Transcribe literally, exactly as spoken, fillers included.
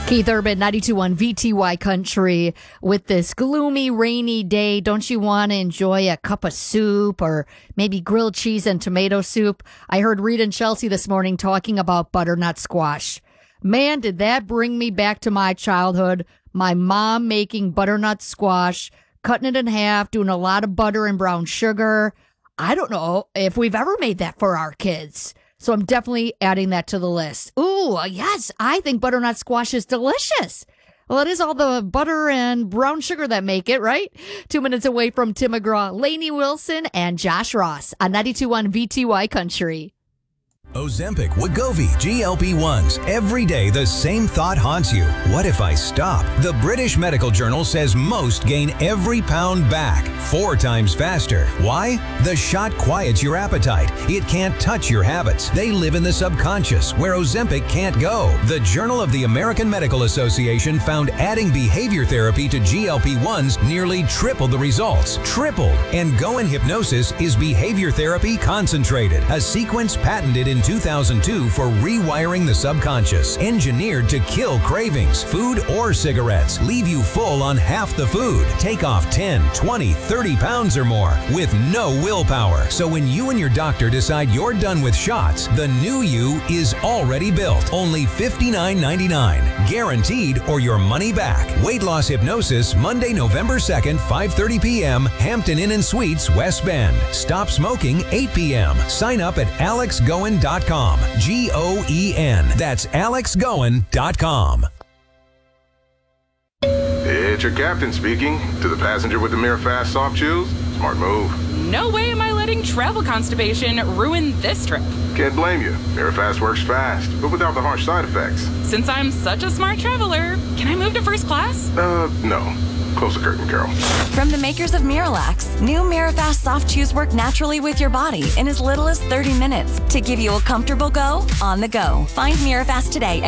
Keith Urban, ninety-two point one V T Y Country. With this gloomy, rainy day, don't you want to enjoy a cup of soup or maybe grilled cheese and tomato soup? I heard Reed and Chelsea this morning talking about butternut squash. Man, did that bring me back to my childhood. My mom making butternut squash, cutting it in half, doing a lot of butter and brown sugar. I don't know if we've ever made that for our kids. So I'm definitely adding that to the list. Ooh, yes, I think butternut squash is delicious. Well, it is all the butter and brown sugar that make it, right? Two minutes away from Tim McGraw, Lainey Wilson, and Josh Ross on ninety-two point one V T Y Country. Ozempic, Wegovy, G L P ones. Every day the same thought haunts you. What if I stop? The British Medical Journal says most gain every pound back four times faster. Why? The shot quiets your appetite. It can't touch your habits. They live in the subconscious where Ozempic can't go. The Journal of the American Medical Association found adding behavior therapy to G L P ones nearly tripled the results. Tripled. And Go in Hypnosis is behavior therapy concentrated, a sequence patented in two thousand two for rewiring the subconscious, engineered to kill cravings, food or cigarettes, leave you full on half the food, take off ten, twenty, thirty pounds or more with no willpower. So when you and your doctor decide you're done with shots, the new you is already built. Only fifty-nine ninety-nine, guaranteed or your money back. Weight loss hypnosis, Monday, November second, five thirty p.m., Hampton Inn and Suites, West Bend. Stop smoking, eight p.m. Sign up at alex goen dot com. G O E N. That's alex goen dot com. It's your captain speaking. To the passenger with the Mirafast soft chews, smart move. No way am I letting travel constipation ruin this trip. Can't blame you. Mirafast works fast, but without the harsh side effects. Since I'm such a smart traveler, can I move to first class? Uh, no. Close the curtain, Carol. From the makers of Miralax, new Mirafast soft chews work naturally with your body in as little as thirty minutes to give you a comfortable go on the go. Find Mirafast today